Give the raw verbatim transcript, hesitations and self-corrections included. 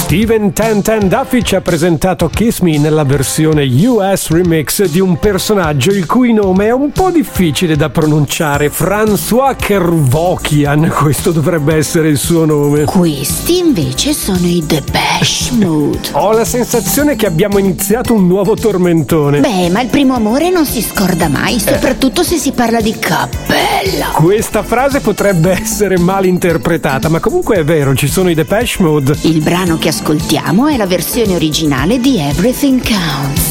Steven Ten Ten Duffy ci ha presentato Kiss Me nella versione U S remix di un personaggio il cui nome è un po' difficile da pronunciare, François Kervokian, questo dovrebbe essere il suo nome. Questi invece sono i Depeche Mode. Ho la sensazione che abbiamo iniziato un nuovo tormentone. Beh, ma il primo amore non si scorda mai, soprattutto eh. se si parla di cappella. Questa frase potrebbe essere mal interpretata, ma comunque è vero, ci sono i Depeche Mode. Il brano che ascoltiamo è la versione originale di Everything Counts.